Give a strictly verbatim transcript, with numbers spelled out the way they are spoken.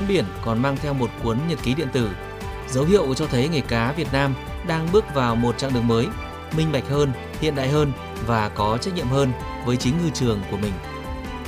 biển còn mang theo một cuốn nhật ký điện tử, dấu hiệu cho thấy nghề cá Việt Nam đang bước vào một chặng đường mới, minh bạch hơn, hiện đại hơn và có trách nhiệm hơn với chính ngư trường của mình.